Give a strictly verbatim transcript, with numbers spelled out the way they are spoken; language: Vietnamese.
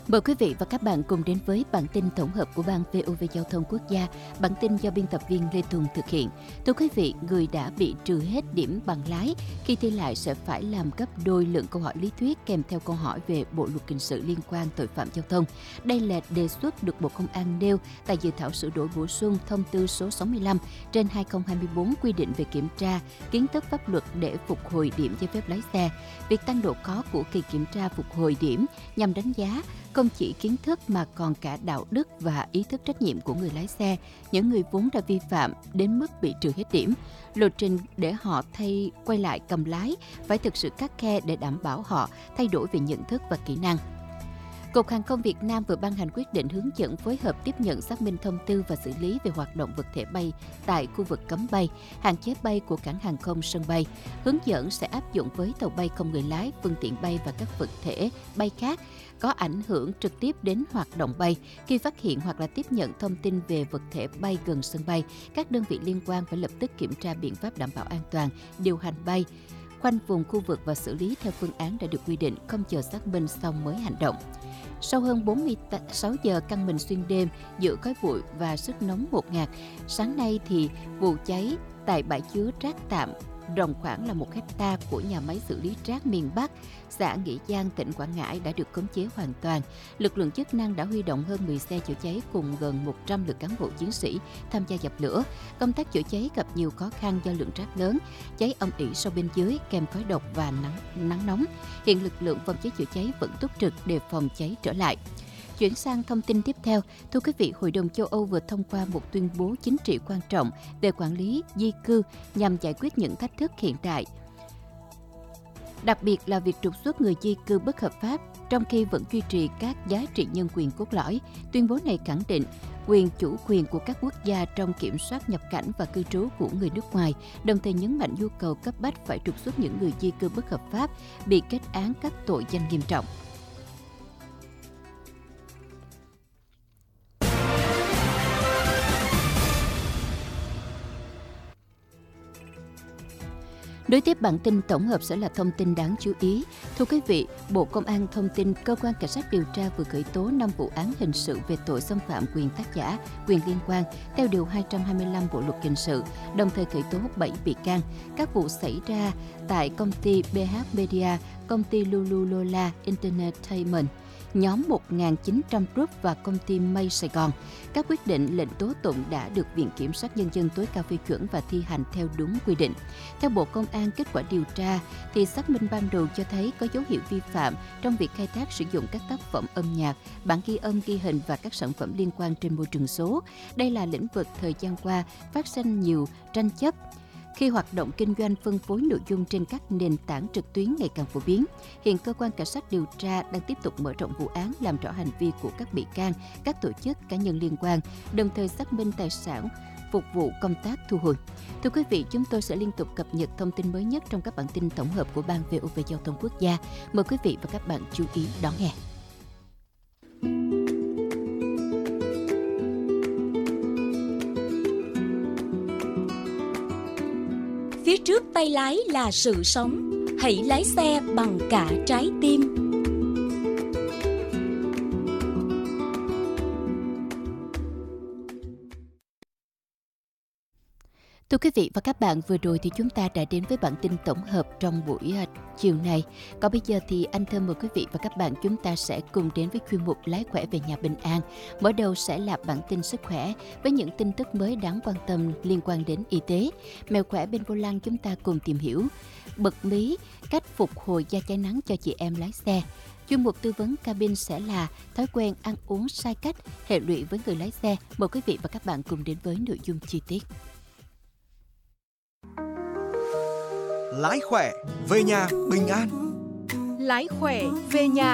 Mời quý vị và các bạn cùng đến với bản tin tổng hợp của Ban vê o vê Giao thông Quốc gia. Bản tin do biên tập viên Lê Tùng thực hiện. Thưa quý vị, người đã bị trừ hết điểm bằng lái khi thi lại sẽ phải làm gấp đôi lượng câu hỏi lý thuyết kèm theo câu hỏi về Bộ luật hình sự liên quan tội phạm giao thông. Đây là đề xuất được Bộ Công an nêu tại dự thảo sửa đổi bổ sung thông tư số sáu mươi lăm trên hai nghìn không trăm hai mươi bốn quy định về kiểm tra kiến thức pháp luật để phục hồi điểm giấy phép lái xe. Việc tăng độ khó của kỳ kiểm tra phục hồi điểm nhằm đánh giá không chỉ kiến thức mà còn cả đạo đức và ý thức trách nhiệm của người lái xe, những người vốn đã vi phạm đến mức bị trừ hết điểm. Lộ trình để họ thay quay lại cầm lái phải thực sự khắt khe để đảm bảo họ thay đổi về nhận thức và kỹ năng. Cục Hàng không Việt Nam vừa ban hành quyết định hướng dẫn phối hợp tiếp nhận xác minh thông tư và xử lý về hoạt động vật thể bay tại khu vực cấm bay, hạn chế bay của cảng hàng không sân bay. Hướng dẫn sẽ áp dụng với tàu bay không người lái, phương tiện bay và các vật thể bay khác có ảnh hưởng trực tiếp đến hoạt động bay. Khi phát hiện hoặc là tiếp nhận thông tin về vật thể bay gần sân bay, các đơn vị liên quan phải lập tức kiểm tra biện pháp đảm bảo an toàn, điều hành bay, khoanh vùng khu vực và xử lý theo phương án đã được quy định, không chờ xác minh xong mới hành động. Sau hơn bốn mươi sáu giờ căng mình xuyên đêm giữa khói bụi và sức nóng ngột ngạt, sáng nay thì vụ cháy tại bãi chứa rác tạm rộng khoảng là một hecta của nhà máy xử lý rác miền Bắc, xã Nghĩa Giang, tỉnh Quảng Ngãi đã được khống chế hoàn toàn. Lực lượng chức năng đã huy động hơn mười xe chữa cháy cùng gần một trăm lượt cán bộ chiến sĩ tham gia dập lửa. Công tác chữa cháy gặp nhiều khó khăn do lượng rác lớn, cháy âm ỉ sâu bên dưới kèm khói độc và nắng, nắng nóng. Hiện lực lượng phòng cháy chữa cháy vẫn túc trực để phòng cháy trở lại. Chuyển sang thông tin tiếp theo, thưa quý vị, Hội đồng châu Âu vừa thông qua một tuyên bố chính trị quan trọng về quản lý di cư nhằm giải quyết những thách thức hiện đại, đặc biệt là việc trục xuất người di cư bất hợp pháp, trong khi vẫn duy trì các giá trị nhân quyền cốt lõi. Tuyên bố này khẳng định quyền chủ quyền của các quốc gia trong kiểm soát nhập cảnh và cư trú của người nước ngoài, đồng thời nhấn mạnh nhu cầu cấp bách phải trục xuất những người di cư bất hợp pháp bị kết án các tội danh nghiêm trọng. Đối tiếp bản tin tổng hợp sẽ là thông tin đáng chú ý. Thưa quý vị, Bộ Công an thông tin Cơ quan Cảnh sát điều tra vừa khởi tố năm vụ án hình sự về tội xâm phạm quyền tác giả, quyền liên quan theo Điều hai trăm hai mươi lăm Bộ Luật Hình sự, đồng thời khởi tố bảy bị can. Các vụ xảy ra tại công ty bê hát Media, công ty Lululola Entertainment, nhóm một nghìn chín trăm Group và công ty May Sài Gòn. Các quyết định lệnh tố tụng đã được Viện Kiểm sát Nhân dân tối cao phê chuẩn và thi hành theo đúng quy định. Theo Bộ Công an, kết quả điều tra thì xác minh ban đầu cho thấy có dấu hiệu vi phạm trong việc khai thác sử dụng các tác phẩm âm nhạc, bản ghi âm, ghi hình và các sản phẩm liên quan trên môi trường số. Đây là lĩnh vực thời gian qua phát sinh nhiều tranh chấp khi hoạt động kinh doanh phân phối nội dung trên các nền tảng trực tuyến ngày càng phổ biến. Hiện cơ quan cảnh sát điều tra đang tiếp tục mở rộng vụ án, làm rõ hành vi của các bị can, các tổ chức cá nhân liên quan, đồng thời xác minh tài sản phục vụ công tác thu hồi. Thưa quý vị, chúng tôi sẽ liên tục cập nhật thông tin mới nhất trong các bản tin tổng hợp của Ban vê o vê Giao thông Quốc gia. Mời quý vị và các bạn chú ý đón nghe. Phía trước tay lái là sự sống, hãy lái xe bằng cả trái tim. Thưa quý vị và các bạn, vừa rồi thì chúng ta đã đến với bản tin tổng hợp trong buổi uh, chiều này. Còn bây giờ thì anh Thơm mời quý vị và các bạn chúng ta sẽ cùng đến với chuyên mục Lái khỏe về nhà bình an. Mở đầu sẽ là bản tin sức khỏe với những tin tức mới đáng quan tâm liên quan đến y tế. Mẹo khỏe bên vô lăng chúng ta cùng tìm hiểu bật mí cách phục hồi da cháy nắng cho chị em lái xe. Chuyên mục tư vấn cabin sẽ là thói quen ăn uống sai cách, hệ lụy với người lái xe. Mời quý vị và các bạn cùng đến với nội dung chi tiết. Lái khỏe về nhà bình an. Lái khỏe về nhà